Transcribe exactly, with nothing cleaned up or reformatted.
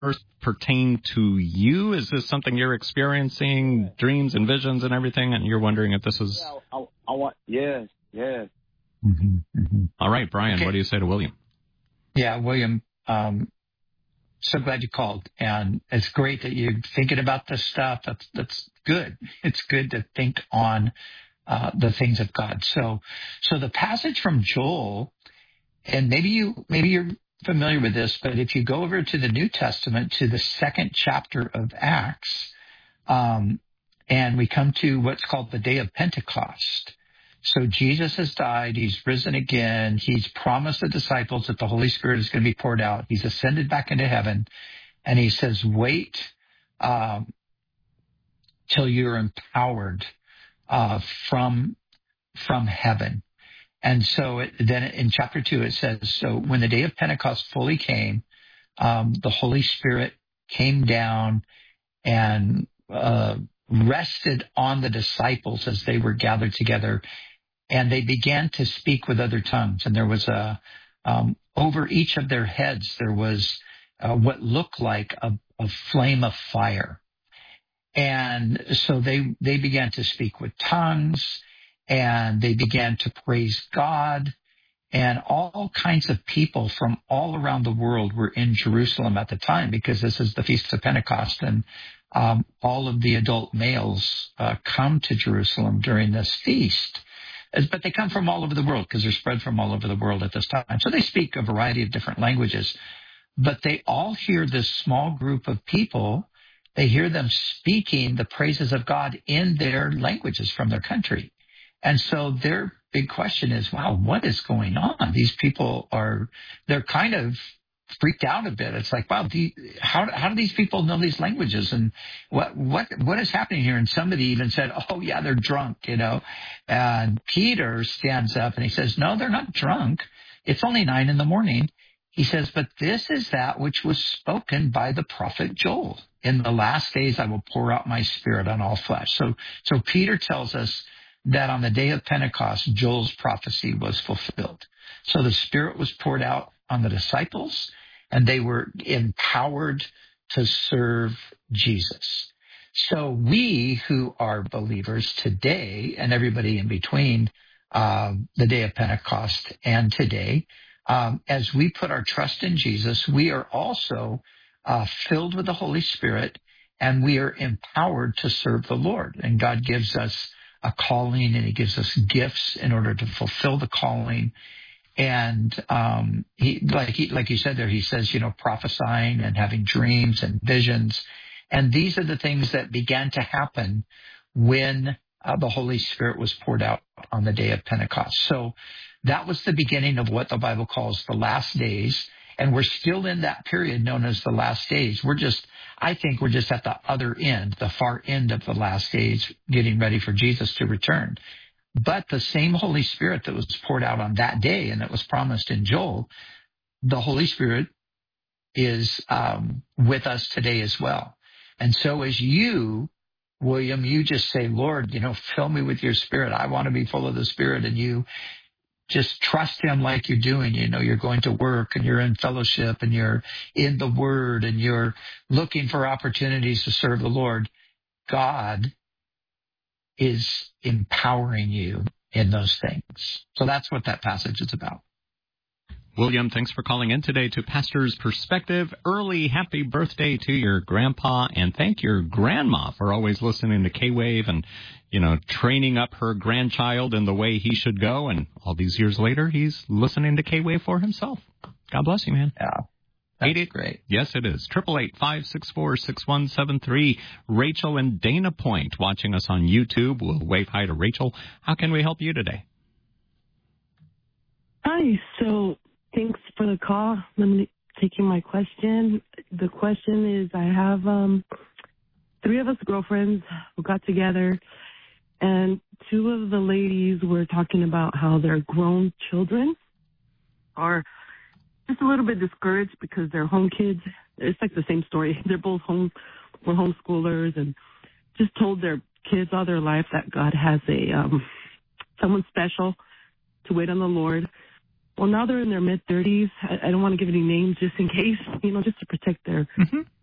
first pertain to you? Is this something you're experiencing, dreams and visions and everything, and you're wondering if this is... Yeah, I, I want, yes, yes. Mm-hmm, mm-hmm. All right, Brian, Okay. What do you say to William? Yeah, William, um, so glad you called. And it's great that you're thinking about this stuff. That's, that's good. It's good to think on uh, the things of God. So, so the passage from Joel, and maybe you, maybe you're familiar with this, but if you go over to the New Testament, to the second chapter of Acts, um, and we come to what's called the day of Pentecost. So Jesus has died. He's risen again. He's promised the disciples that the Holy Spirit is going to be poured out. He's ascended back into heaven. And he says, wait um, till you're empowered uh, from, from heaven. And so it, then in chapter two, it says, so when the day of Pentecost fully came, um, the Holy Spirit came down and uh, rested on the disciples as they were gathered together. And they began to speak with other tongues. And there was a, um, over each of their heads, there was uh, what looked like a, a flame of fire. And so they, they began to speak with tongues, and they began to praise God. And all kinds of people from all around the world were in Jerusalem at the time, because this is the Feast of Pentecost. And um, all of the adult males uh, come to Jerusalem during this feast. But they come from all over the world, because they're spread from all over the world at this time. So they speak a variety of different languages. But they all hear this small group of people. They hear them speaking the praises of God in their languages from their country. And so their big question is, wow, what is going on? These people are, they're kind of freaked out a bit. It's like, wow, do you, how, how do these people know these languages? And what, what, what is happening here? And somebody even said, oh yeah, they're drunk, you know. And Peter stands up and he says, no, they're not drunk. It's only nine in the morning. He says, but this is that which was spoken by the prophet Joel. In the last days, I will pour out my spirit on all flesh. So, so Peter tells us that on the day of Pentecost, Joel's prophecy was fulfilled. So the Spirit was poured out on the disciples, and they were empowered to serve Jesus. So we who are believers today, and everybody in between uh, the day of Pentecost and today, um, as we put our trust in Jesus, we are also uh, filled with the Holy Spirit, and we are empowered to serve the Lord. And God gives us a calling, and he gives us gifts in order to fulfill the calling. And um, he, like he, like you said there, he says, you know, prophesying and having dreams and visions. And these are the things that began to happen when uh, the Holy Spirit was poured out on the day of Pentecost. So that was the beginning of what the Bible calls the last days. And we're still in that period known as the last days. We're just, I think we're just at the other end, the far end of the last days, getting ready for Jesus to return. But the same Holy Spirit that was poured out on that day and that was promised in Joel, the Holy Spirit is um, with us today as well. And so as you, William, you just say, Lord, you know, fill me with your Spirit. I want to be full of the Spirit. And you just trust him like you're doing. You know, you're going to work and you're in fellowship and you're in the Word and you're looking for opportunities to serve the Lord. God is empowering you in those things. So that's what that passage is about. William, thanks for calling in today to Pastor's Perspective. Early happy birthday to your grandpa, and thank your grandma for always listening to K-Wave and, you know, training up her grandchild in the way he should go. And all these years later, he's listening to K-Wave for himself. God bless you, man. Yeah. That's eight eight great. Yes, it is. Triple eight five six four six one seven three. Rachel in Dana Point watching us on YouTube. We'll wave hi to Rachel. How can we help you today? Hi. So thanks for the call. Let me taking my question. The question is, I have um, three of us girlfriends who got together, and two of the ladies were talking about how their grown children are just a little bit discouraged because they're home kids. It's like the same story. They're both home, were homeschoolers, and just told their kids all their life that God has a um, someone special to wait on the Lord. well, now they're in their mid thirties. I, I don't want to give any names just in case, you know, just to protect their Mm-hmm.